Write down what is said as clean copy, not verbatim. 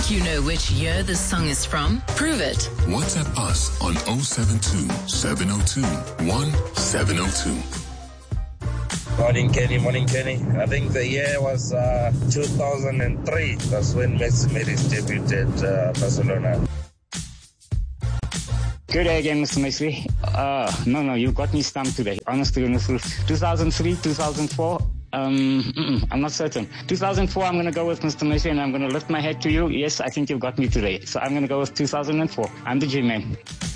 Think you know which year this song is from? Prove it. WhatsApp us on 072 702 1702. Morning, Kenny. I think the year was 2003. That's when Messi made his debut at Barcelona. Good day again, Mr. Messi. No, you got me stumped today. Honestly, 2003, 2004. I'm not certain. 2004, I'm going to go with Mr. Messi, and I'm going to lift my hat to you. Yes, I think you've got me today. So I'm going to go with 2004. I'm the G-Man.